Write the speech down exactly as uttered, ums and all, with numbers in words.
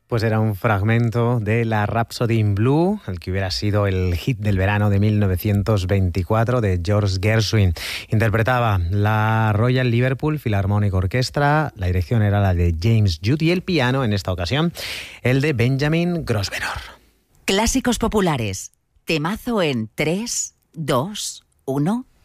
Pues era un fragmento de la Rhapsody in Blue, el que hubiera sido el hit del verano de mil novecientos veinticuatro de George Gershwin. Interpretaba la Royal Liverpool Philharmonic Orchestra, la dirección era la de James Jude y el piano, en esta ocasión, el de Benjamin Grosvenor. Clásicos populares, temazo en tres, dos, uno...